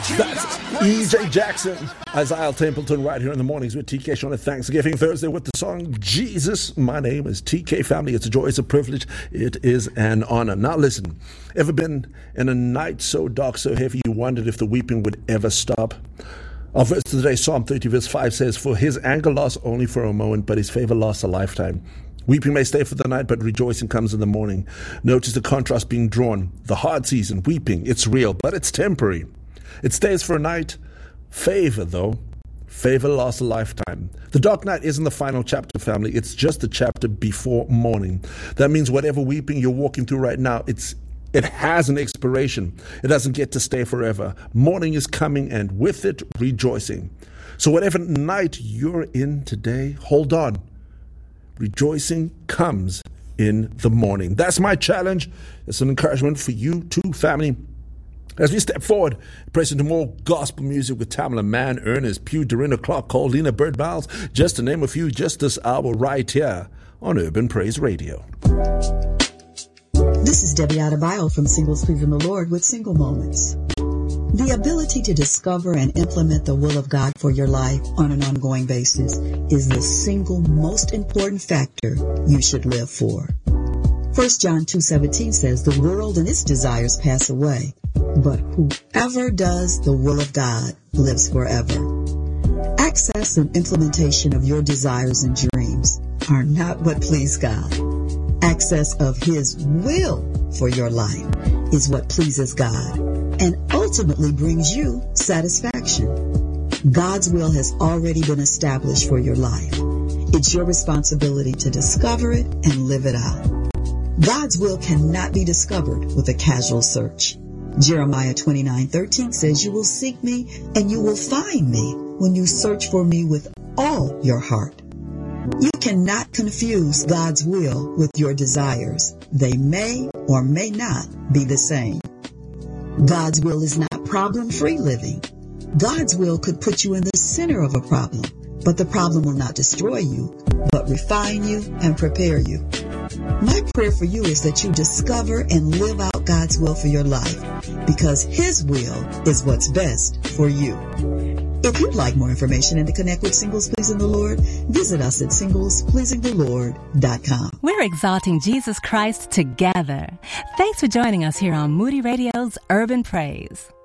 That's EJ Jackson, Isaiah Templeton, right here in the mornings with TK Sean on Thanksgiving Thursday with the song Jesus. My name is TK Family. It's a joy, it's a privilege, it is an honor. Now listen, ever been in a night so dark, so heavy, you wondered if the weeping would ever stop? Our verse today, Psalm 30 verse 5 says, "For his anger lasts only for a moment, but his favor lasts a lifetime. Weeping may stay for the night, but rejoicing comes in the morning." Notice the contrast being drawn. The hard season, weeping, it's real, but it's temporary. It stays for a night. Favor, though, favor lasts a lifetime. The dark night isn't the final chapter, family. It's just a chapter before morning. That means whatever weeping you're walking through right now, it has an expiration. It doesn't get to stay forever. Morning is coming, and with it, rejoicing. So whatever night you're in today, hold on. Rejoicing comes in the morning. That's my challenge. It's an encouragement for you too, family. As we step forward, press into more gospel music with Tamala Mann, Ernest Pugh, Dorinda Clark, Cole, Lena Bird Miles, just to name a few, just this hour right here on Urban Praise Radio. This is Debbie Adebayo from Singles Pleasing the Lord with Single Moments. The ability to discover and implement the will of God for your life on an ongoing basis is the single most important factor you should live for. 1 John 2:17 says, "The world and its desires pass away, but whoever does the will of God lives forever." Access and implementation of your desires and dreams are not what please God. Access of His will for your life is what pleases God and ultimately brings you satisfaction. God's will has already been established for your life. It's your responsibility to discover it and live it out. God's will cannot be discovered with a casual search. Jeremiah 29:13 says, "You will seek me and you will find me when you search for me with all your heart." You cannot confuse God's will with your desires. They may or may not be the same. God's will is not problem-free living. God's will could put you in the center of a problem, but the problem will not destroy you, but refine you and prepare you. My prayer for you is that you discover and live out God's will for your life, because His will is what's best for you. If you'd like more information and to connect with Singles Pleasing the Lord, visit us at SinglesPleasingTheLord.com. We're exalting Jesus Christ together. Thanks for joining us here on Moody Radio's Urban Praise.